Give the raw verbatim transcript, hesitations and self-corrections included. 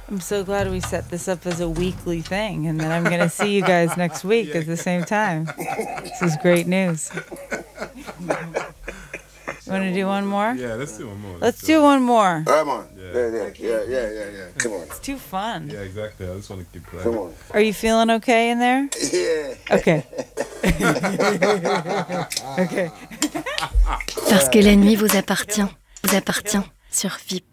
I'm so glad we set this up as a weekly thing and that I'm going to see you guys next week yeah. at the same time. This is great news. You want to do one more? Yeah, let's do one more. Let's, let's do, do one more. Come on. Yeah, yeah, yeah, yeah, yeah, yeah, yeah. Come on. It's too fun. Yeah, exactly. I just want to keep playing. Come on. Are you feeling okay in there? Yeah. Okay. Okay. Parce que la nuit vous appartient, vous appartient sur V I P.